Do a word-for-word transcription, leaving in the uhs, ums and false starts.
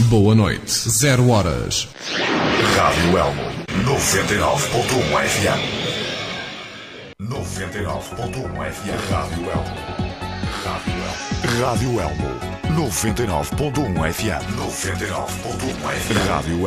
Boa noite. Zero horas. Rádio Elmo noventa e nove ponto um F M. noventa e nove ponto um F M. Rádio Elmo. Rádio Elmo. Rádio Elmo noventa e nove ponto um F M. noventa e nove ponto um F M. Rádio